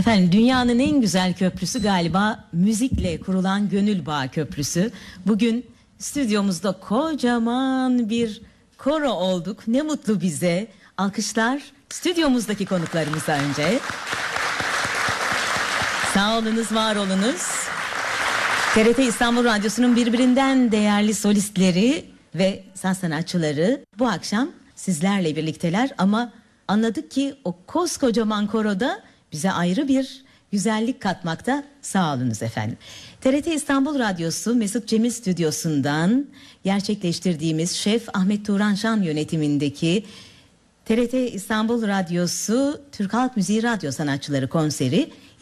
Efendim, dünyanın en güzel köprüsü galiba müzikle kurulan Gönül Bağı Köprüsü. Bugün stüdyomuzda kocaman bir koro olduk. Ne mutlu bize. Alkışlar stüdyomuzdaki konuklarımıza önce. Sağ olunuz, var olunuz. TRT İstanbul Radyosu'nun birbirinden değerli solistleri ve sanatçıları bu akşam sizlerle birlikteler. Ama anladık ki o koskocaman koroda bize ayrı bir güzellik katmakta. Sağ olunuz efendim. TRT İstanbul Radyosu Mesut Cemil Stüdyosu'ndan gerçekleştirdiğimiz Şef Ahmet Turan Şan yönetimindeki TRT İstanbul Radyosu Türk Halk Müziği Radyo Sanatçıları konseri